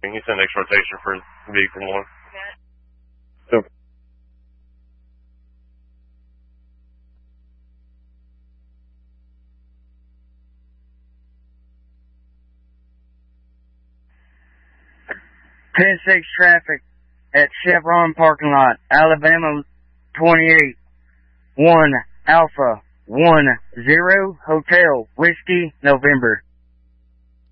Can you send next rotation for vehicle 1? So, Ten-6 traffic at Chevron parking lot, Alabama 28, 1 Alpha 10 Hotel Whiskey November.